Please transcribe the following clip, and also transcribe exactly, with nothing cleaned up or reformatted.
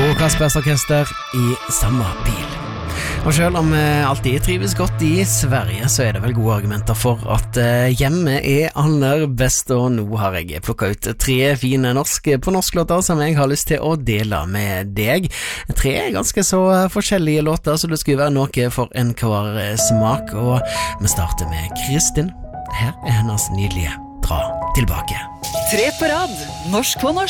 og Kaspers Orkester i samme bil. Og selv om jeg alltid trives godt i Sverige, så er det vel gode argumenter for at hjemme er aller best, og nå har jeg plukket ut tre fine norske på norsklåter som jeg har lyst til å dele med deg. Tre ganske så forskjellige låter, så det skulle være noe for en hver smak, og vi starter med Kristin. Her er hennes nydelige Dra tilbake. Tre på rad, norsk på norsk.